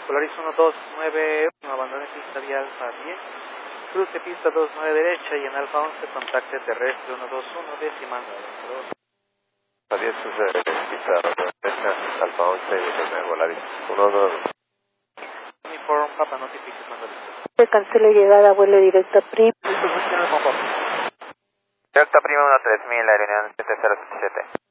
Polaris 1291, abandone pista de Alfa 10, cruce pista 29 derecha y en Alfa 11 contacte terrestre 121, decimando 2. 10 pista derecha, Alfa 11 y Polaris 12. Uniform, Papa, notifique cuando listo. Se cancele llegada, vuelo directo PRIM. Delta Prima 13000, aerolínea 7077.